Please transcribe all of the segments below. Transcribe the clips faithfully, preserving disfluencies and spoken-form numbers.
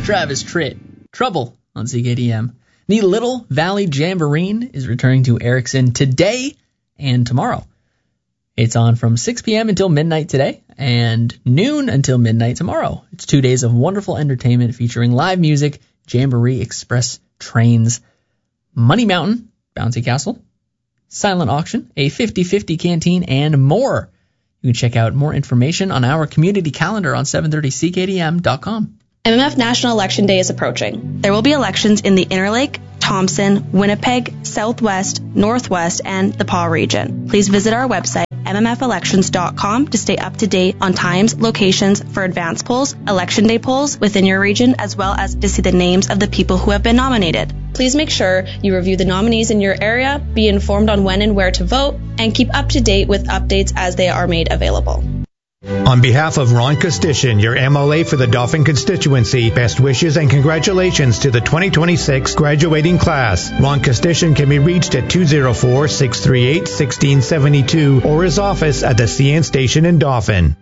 Travis Tritt, Trouble on C K D M. The Little Valley Jamboree is returning to Erickson today and tomorrow. It's on from six p.m. until midnight today and noon until midnight tomorrow. It's two days of wonderful entertainment featuring live music, Jamboree Express trains, Money Mountain, Bouncy Castle, silent auction, a fifty-fifty canteen, and more. You can check out more information on our community calendar on seven thirty C K D M dot com. M M F National Election Day is approaching. There will be elections in the Interlake, Thompson, Winnipeg, Southwest, Northwest, and the Paw region. Please visit our website, M M F elections dot com, to stay up to date on times, locations for advance polls, election day polls within your region, as well as to see the names of the people who have been nominated. Please make sure you review the nominees in your area, be informed on when and where to vote, and keep up to date with updates as they are made available. On behalf of Ron Kostishin, your M L A for the Dauphin constituency, best wishes and congratulations to the twenty twenty-six graduating class. Ron Kostishin can be reached at two oh four, six three eight, one six seven two or his office at the C N station in Dauphin.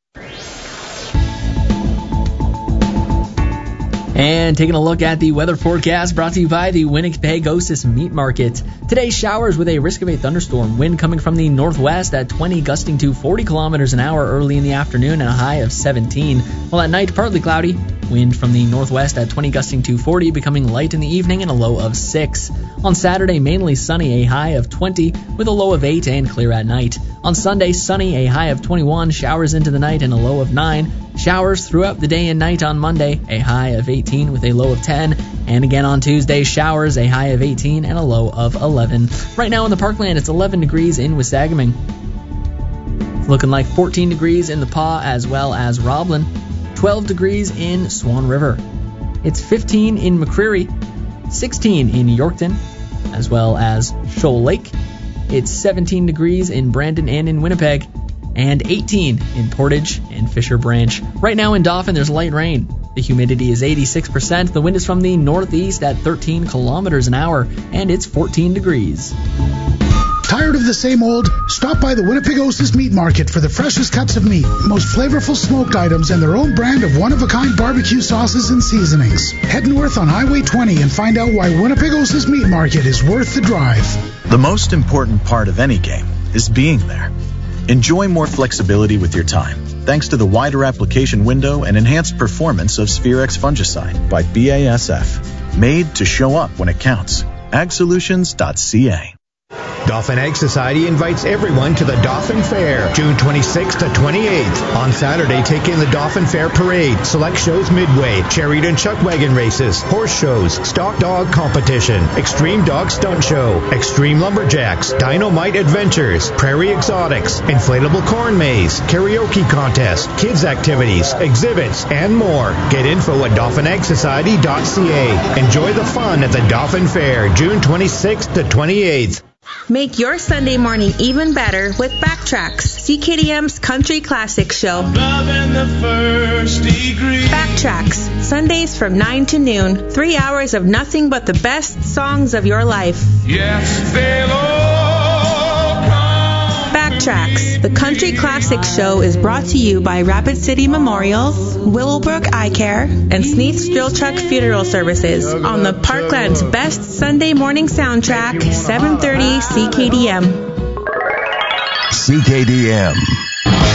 And taking a look at the weather forecast brought to you by the Winnipegosis Meat Market. Today, showers with a risk of a thunderstorm. Wind coming from the northwest at twenty, gusting to forty kilometers an hour early in the afternoon and a high of seventeen. While at night, partly cloudy. Wind from the northwest at twenty, gusting to forty, becoming light in the evening and a low of six. On Saturday, mainly sunny, a high of twenty with a low of eight and clear at night. On Sunday, sunny, a high of twenty-one, showers into the night and a low of nine. Showers throughout the day and night on Monday, a high of eighteen with a low of ten. And again on Tuesday, showers, a high of eighteen and a low of eleven. Right now in the Parkland, it's eleven degrees in Wasagaming. It's looking like fourteen degrees in the Paw as well as Roblin. twelve degrees in Swan River. It's fifteen in McCreary, sixteen in Yorkton, as well as Shoal Lake. It's seventeen degrees in Brandon and in Winnipeg, and eighteen in Portage and Fisher Branch. Right now in Dauphin, there's light rain. The humidity is eighty-six percent. The wind is from the northeast at thirteen kilometers an hour, and it's fourteen degrees. Tired of the same old? Stop by the Winnipegosis Meat Market for the freshest cuts of meat, most flavorful smoked items, and their own brand of one-of-a-kind barbecue sauces and seasonings. Head north on Highway twenty and find out why Winnipegosis Meat Market is worth the drive. The most important part of any game is being there. Enjoy more flexibility with your time, thanks to the wider application window and enhanced performance of Spherex fungicide by B A S F. Made to show up when it counts. ag solutions dot c a. Dauphin Egg Society invites everyone to the Dauphin Fair, June twenty-sixth to twenty-eighth. On Saturday, take in the Dauphin Fair Parade, select shows midway, chariot and chuck wagon races, horse shows, stock dog competition, extreme dog stunt show, extreme lumberjacks, dynamite adventures, prairie exotics, inflatable corn maze, karaoke contest, kids activities, exhibits, and more. Get info at Dauphin Egg Society dot c a. Enjoy the fun at the Dauphin Fair, June twenty-sixth to twenty-eighth. Make your Sunday morning even better with Backtracks, C K D M's country classic show. Loving the first degree. Backtracks, Sundays from nine to noon. Three hours of nothing but the best songs of your life. Yes, they'll all come. Backtracks, the country classic show, is brought to you by Rapid City Memorial, Willowbrook Eye Care, and Sneath's Drill Truck Funeral Services on the Parkland's best Sunday morning soundtrack, seven thirty C K D M. C K D M.